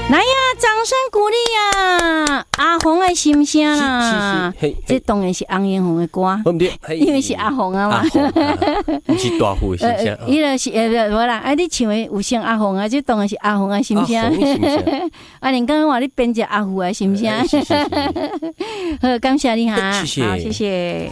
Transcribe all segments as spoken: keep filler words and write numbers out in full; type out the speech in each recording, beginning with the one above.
来呀，掌声鼓励呀！阿红的心声啦，这当然是翁艳红的歌，因为是阿红啊嘛， 不是大户的心声。 伊个是呃，无啦，啊，你唱的有像阿红啊，这当然是阿红的心声。啊，你刚刚话你编辑阿虎的心声，好，感谢你哈，好，谢谢。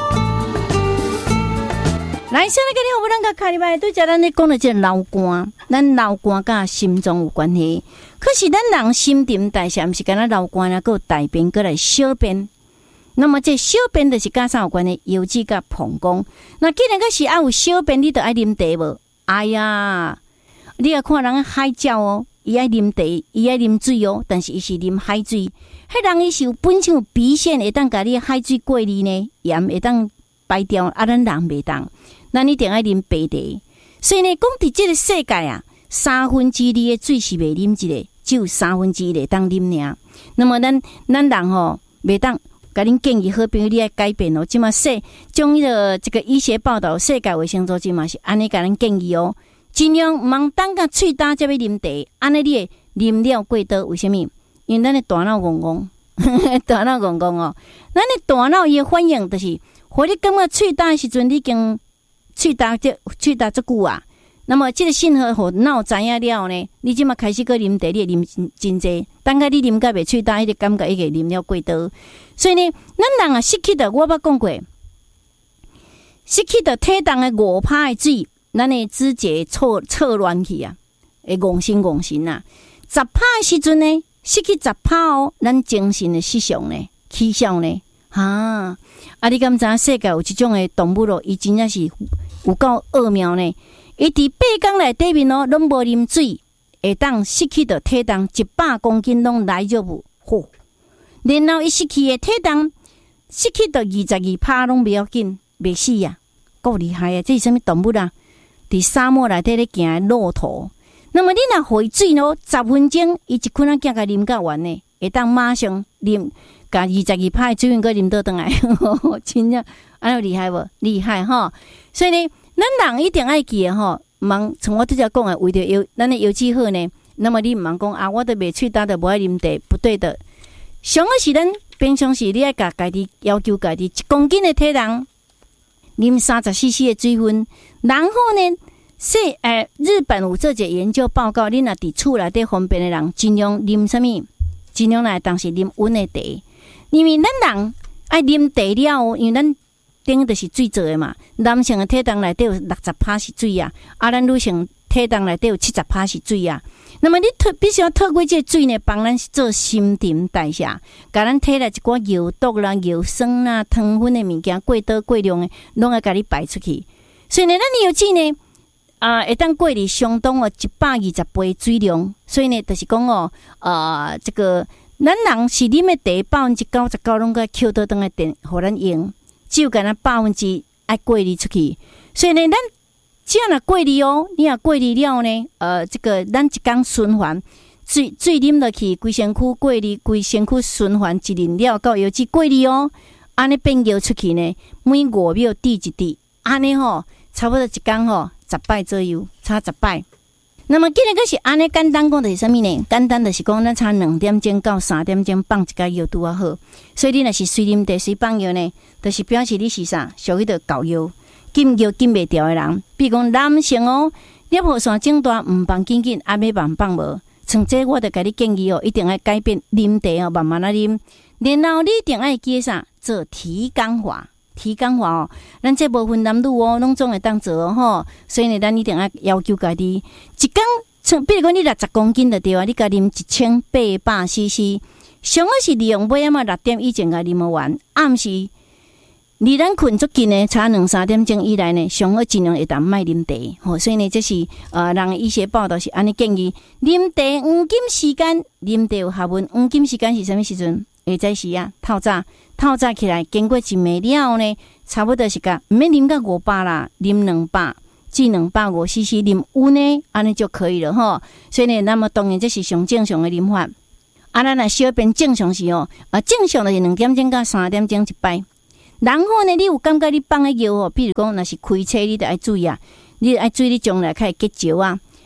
来，现在跟你好，咱个开礼拜对着咱咧讲的这老肝，咱老肝甲心脏有关系。可是咱人新陈代谢，毋是干那老肝啊，个大便过来小便。那么这小便就是甲啥有关系？油脂甲膀胱。那既然个是爱有小便，你就爱啉茶无？哎呀，你要看人海鸟哦，伊爱啉茶，伊爱啉水哦，但是伊是啉海水。迄人伊是有本身有鼻腺，会当甲你海水过滤呢，盐会当排掉，啊，咱人袂当。咱一定爱啉白茶，所以呢，讲伫这个世界啊，三分之二的水是袂啉一个，只有三分之一会当啉尔。那么咱咱人吼袂当，甲恁建议好朋友你爱改变哦。即马世将迄个这个医学报道，世界卫生组织嘛是安尼甲咱建议哦，尽量茫等甲喙焦才要啉茶，安尼你会啉了过多？为什么？因为咱的大脑戆戆，大脑戆戆哦，咱的大脑伊反应就是，互你感觉喙焦的时阵，你已经喙焦这喙焦足久啊，那么这个信号互脑知影了呢，你即马开始个啉茶，你会啉真济，等下你啉到袂喙焦，迄个感觉已经啉了过多。所以呢，咱人啊失去的，我捌讲过，失去的体重的五趴的水，咱的指节错错乱去啊，会戆神戆神啊。十趴的时阵呢，失去十趴哦，咱精神的失常呢，气象呢，哈啊！你敢知世界有即种的动物咯？伊真正是有够奥妙呢。伊伫八天内底面哦，拢无啉水，会当失去的体重一百公斤拢来就无嚯。然后伊失去的体重，失去的二十二趴拢不要紧，袂死啊，够厉害啊！这是什么动物啊？伫沙漠内底咧行的骆驼。那么你若回水咯，十分钟，伊一困仔囝甲啉甲完呢，会当马上啉。甲二十二趴的水分个啉倒转来，真正安尼厉害无？厉害哈！所以呢，咱人一定爱记的吼，茫从我拄则讲的，为着油，咱的油脂好呢，那么你毋茫讲啊，我都袂喙焦的，无爱啉茶，不对的。上个是咱平常时你爱甲家己要求家己一公斤的体重，啉三十 C C 的水分，然后呢，说诶，日本有做一个研究报告，你若伫厝内底方便的人，尽量啉什么？尽量来当时啉温的茶。因为咱人爱啉茶了，因为咱顶就是水做的嘛。男性的体重内底有六十趴是水啊，啊，咱女性体重内底有七十趴是水啊。那么你透必须要透过这水呢，帮咱做新陈代谢，甲咱体内一寡油毒啦、油酸啦、糖分的物件过多过量的，拢要甲你排出去。所以呢，咱油脂呢，啊、呃，会当过滤相当哦一百二十倍水量。所以呢，就是讲哦，呃，这个。咱人是啉的茶百分之九十九拢个吸倒转来电，互咱用，只有干那百分之爱过滤出去。所以呢，咱只要若过滤哦，你若过滤了呢，呃，这个咱一工循环，水水啉落去，规身躯过滤，规身躯循环一轮了，到油脂过滤哦，安尼变油出去呢，每五秒滴一滴，安尼吼，差不多一工吼十摆左右，差十摆。那么，既然个是安尼简单讲，就是什么呢？简单就是讲，咱差两点钟到三点钟放一个药拄啊好。所以你若是水啉茶、水放药呢，就是表示你是啥，属于着高药、禁药禁袂掉的人。比如讲男性哦，尿泡线诊断毋放紧紧，阿要放放无。像这我着甲你建议哦，一定要改变啉茶哦，慢慢啊啉。然后你一定要记啥，做提肛法。提肛法哦，咱这无分男女哦，拢总会当做哦吼。所以呢，咱一定要要求家己一工，像比如讲你六十公斤就对啊，你甲啉一千八百 C C， 上个是利用尾仔嘛六点以前甲啉完，暗时离咱困足近呢，差两三点钟以内呢，上个尽量会当卖啉茶吼。所以呢，这是呃，人医学报道是安尼建议，啉茶黄金时间，啉茶有学问，黄金时间是什么时阵？下早时啊，透早。透早起来，经过一暝了呢，差不多是个唔免啉到五百啦，啉两百至两百五 C C 啉有呢，安尼就可以了吼。所以呢，那么当然这是上正常的啉法。啊，咱若小便正常时哦，啊正常就是两点钟到三点钟一摆。然后呢，你有感觉你放的药哦，比如讲若是开车，你就爱注意啊，你爱注意你将来开始结石啊。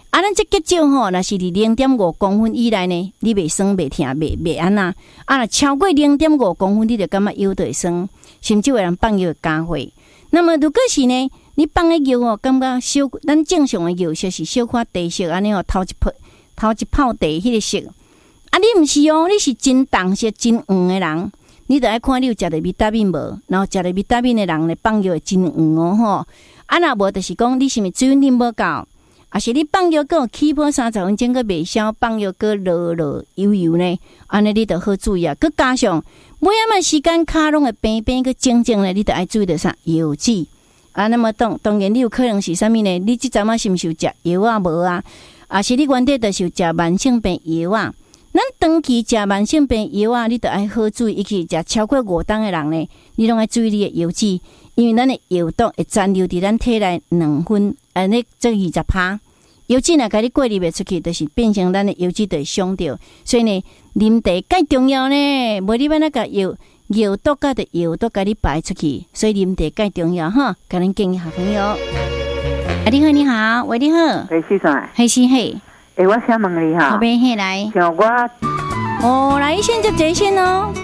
啊，咱这结酒吼，若是伫零点五公分以内呢，你袂酸袂疼袂袂安那。啊，若超过零点五公分，你就感觉药就会酸，甚至有人放药加火。那么如果是呢，你放的药哦，感觉小，咱正常的药色是小可茶色安尼哦，头一泡头一泡茶迄个色。啊，你毋是哦，你是真重色真黄的人，你着爱看你有食着维他命无，然后食着维他命的人咧放药会真黄哦吼。啊，若无就是讲你是毋水啉无够，啊是你放药个起泡三十分钟个袂消，放药个落落油油呢，安尼你着好注意啊。佮加上每一晚时间骹拢会平平个静静呢，你着爱注意着啥药剂啊。那么当当然你有可能是啥物呢？你即阵仔是毋是有食药啊无啊？啊是你原底着是有食慢性病药啊？咱长期食慢性病药啊，你得爱好注意，尤其食超过五档的人呢，你拢爱注意你的药剂，因为咱的药毒会残留伫咱体内两分，呃，那这二十趴，药剂若甲你过滤袂出去，就是变成咱的药剂就会伤着。所以呢，啉茶介重要呢，无你要那个药药毒甲的药毒甲你排出去，所以啉茶介重要哈。甲咱建议好朋友，啊，你好，你好，喂，你好， 嘿，先生， 嘿，是嘿。 诶、欸，我想问你哈， 后边嘿来， 像我， 哦，来先接这先哦。